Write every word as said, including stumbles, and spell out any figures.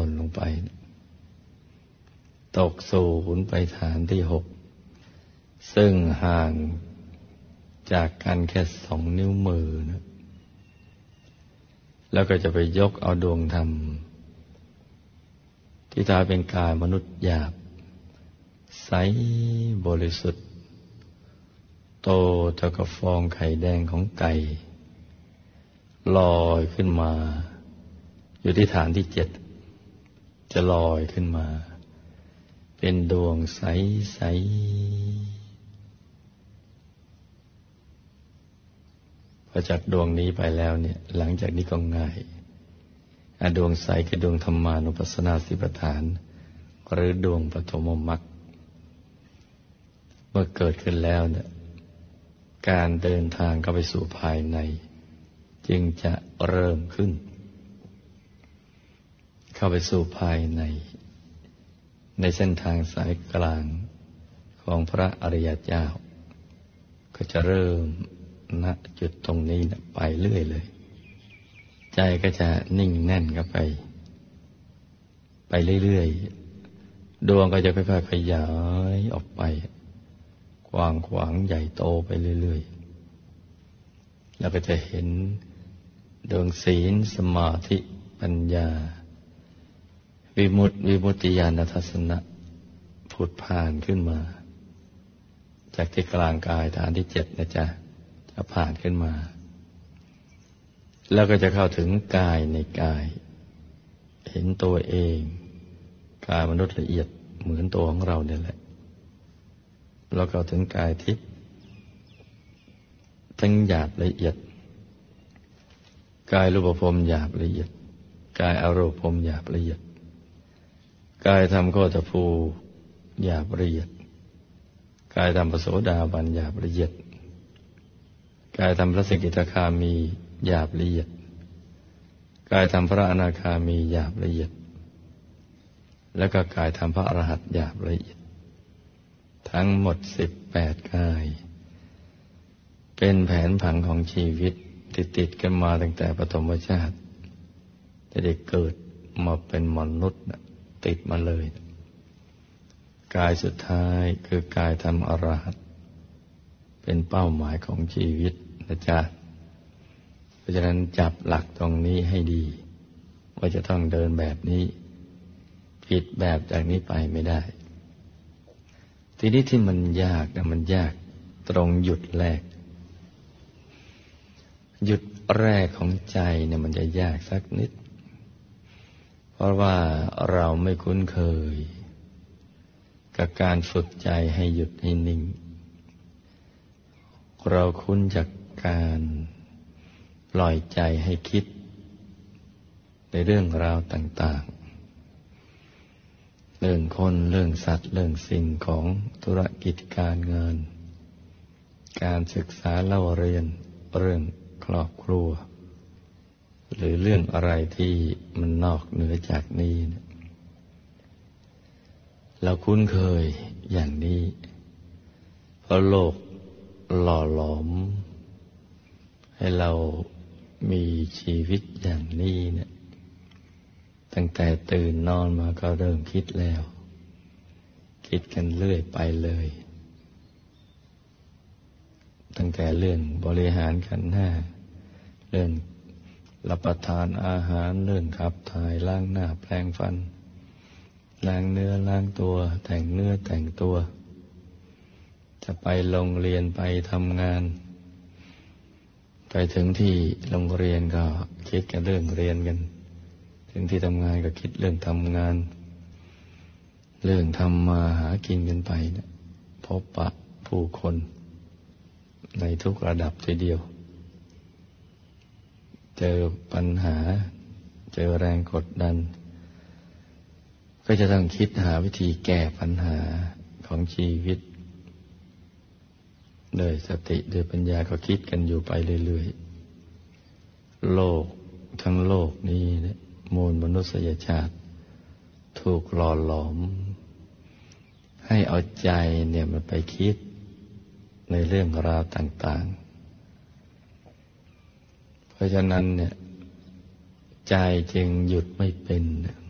ล่นลงไปตกศูนย์ไปฐานที่หกซึ่งห่างจากกันแค่สองนิ้วมือนะแล้วก็จะไปยกเอาดวงธรรมที่ตาเป็นกายมนุษย์หยาบใสบริสุทธิ์โตเท่ากับฟองไข่แดงของไก่ลอยขึ้นมาอยู่ที่ฐานที่เจ็ดจะลอยขึ้นมาเป็นดวงใสใสพอจากดวงนี้ไปแล้วเนี่ยหลังจากนี้ก็ง่ายดวงใสคือดวงธรรมานุปัสสนาสติปัฏฐานหรือดวงปฐมมรรคเมื่อเกิดขึ้นแล้วเนี่ยการเดินทางเข้าไปสู่ภายในจึงจะเริ่มขึ้นเข้าไปสู่ภายในในเส้นทางสายกลางของพระอริยเจ้าก็จะเริ่มณจุดตรงนี้ไปเรื่อยเลยใจก็จะนิ่งแน่นเข้าไปไปเรื่อยๆดวงก็จะค่อยๆขยายออกไปกว้างขวางใหญ่โตไปเรื่อยๆแล้วก็จะเห็นดวงศีลสมาธิปัญญาวิมุตติวิมุตติญาณทัศนะผุดผ่านขึ้นมาจากที่กลางกายฐานที่เจ็ดนะจ๊ะจะผ่านขึ้นมาแล้วก็จะเข้าถึงกายในกายเห็นตัวเองกายมนุษย์ละเอียดเหมือนตัวของเราเนี่ยแหละแล้วเข้าถึงกายทิพย์ทั้งหยาบละเอียดกายรูปภพหยาบละเอียดกายอรูปภพหยาบละเอียดกายธรรมโคตภูหยาบละเอียดกายธรรมปโสดาบันหยาบละเอียดกายธรรมพระสกิทาคามีหยาบละเอียดกายธรรมพระอนาคามีหยาบละเอียดแล้วก็กายธรรมพระอรหันต์หยาบละเอียดทั้งหมดสิบแปดกายเป็นแผนผังของชีวิตที่ติดกันมาตั้งแต่ปฐมชาติจะได้เกิดมาเป็นมนุษย์ติดมาเลยกายสุดท้ายคือกายธรรมอรหันต์เป็นเป้าหมายของชีวิตนะจ๊ะเพราะฉะนั้นจับหลักตรงนี้ให้ดีว่าจะต้องเดินแบบนี้ผิดแบบจากนี้ไปไม่ได้ทีนี้ที่มันยากนะมันยากตรงหยุดแรกหยุดแรกของใจเนี่ยมันจะยากสักนิดเพราะว่าเราไม่คุ้นเคยกับการฝึกใจให้หยุดให้นิ่งเราคุ้นจากการปล่อยใจให้คิดในเรื่องราวต่างๆเรื่องคนเรื่องสัตว์เรื่องสิ่งของธุรกิจการงานการศึกษาเล่าเรียนเรื่องครอบครัวหรือเรื่องอะไรที่มันนอกเหนือจากนี้เราคุ้นเคยอย่างนี้เพราะโลกหล่อหลอมให้เรามีชีวิตอย่างนี้เนี่ยตั้งแต่ตื่นนอนมาก็เริ่มคิดแล้วคิดกันเรื่อยไปเลยตั้งแต่เรื่องบริหารขันธ์ห้าเรื่องรับประทานอาหารเรื่องขับถ่ายล้างหน้าแปรงฟันล้างเนื้อล้างตัวแต่งเนื้อแต่งตัวจะไปโรงเรียนไปทำงานไปถึงที่โรงเรียนก็คิดกันเรื่องเรียนกันถึงที่ทำงานก็คิดเรื่องทำงานเรื่องทำมาหากินกันไปนะพบปะผู้คนในทุกระดับทีเดียวเจอปัญหาเจอแรงกดดันก็จะต้องคิดหาวิธีแก้ปัญหาของชีวิตโดยสติโดยปัญญาก็คิดกันอยู่ไปเรื่อยๆโลกทั้งโลกนี้เนี่ยมูลมนุษยชาติถูกหล่อหลอมให้เอาใจเนี่ยมันไปคิดในเรื่องราวต่างๆเพราะฉะนั้นเนี่ยใจจึงหยุดไม่เป็น